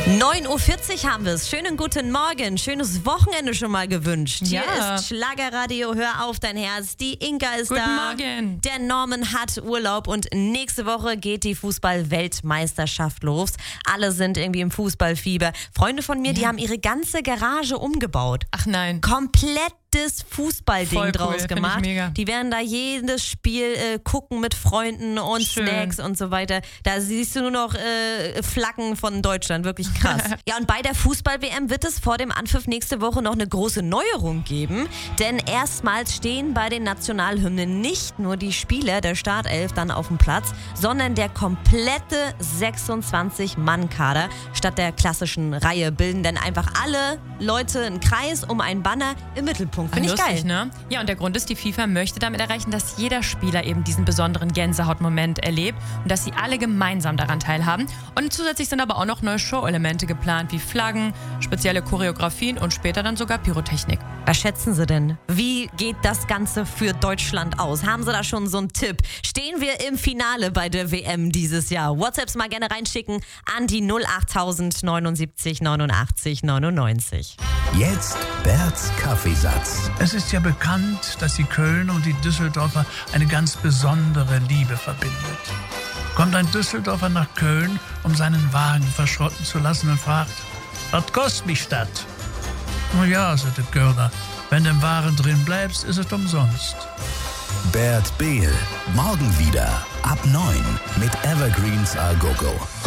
9:40 Uhr haben wir es. Schönen guten Morgen, schönes Wochenende schon mal gewünscht. Ja. Hier ist Schlagerradio, hör auf dein Herz. Die Inka ist Guten da. Morgen. Der Norman hat Urlaub und nächste Woche geht die Fußball-Weltmeisterschaft los. Alle sind irgendwie im Fußballfieber. Freunde von mir, die haben ihre ganze Garage umgebaut. Ach nein. Komplettes Fußballding Voll cool, draus find ich gemacht. mega. Die werden da jedes Spiel gucken mit Freunden und Schön. Snacks und so weiter. Da siehst du nur noch Flaggen von Deutschland. Wirklich krass. Ja, und bei der Fußball-WM wird es vor dem Anpfiff nächste Woche noch eine große Neuerung geben. Denn erstmals stehen bei den Nationalhymnen nicht nur die Spieler der Startelf dann auf dem Platz, sondern der komplette 26-Mann-Kader. Statt der klassischen Reihe bilden dann einfach alle Leute einen Kreis um einen Banner im Mittelpunkt. Finde ich Lustig, geil. ne? Ja, und der Grund ist, die FIFA möchte damit erreichen, dass jeder Spieler eben diesen besonderen Gänsehautmoment erlebt und dass sie alle gemeinsam daran teilhaben. Und zusätzlich sind aber auch noch neue Show-Elemente geplant, wie Flaggen, spezielle Choreografien und später dann sogar Pyrotechnik. Was schätzen Sie denn? Wie geht das Ganze für Deutschland aus? Haben Sie da schon so einen Tipp? Stehen wir im Finale bei der WM dieses Jahr? WhatsApps mal gerne reinschicken an die 08000 79 89 99. Jetzt Berts Kaffeesatz. Es ist ja bekannt, dass die Kölner und die Düsseldorfer eine ganz besondere Liebe verbindet. Kommt ein Düsseldorfer nach Köln, um seinen Wagen verschrotten zu lassen und fragt, was kostet mich das? Na ja, sagt der Kölner, wenn du im Wagen drin bleibst, ist es umsonst. Bert Behl. Morgen wieder ab 9 mit Evergreens A Go Go.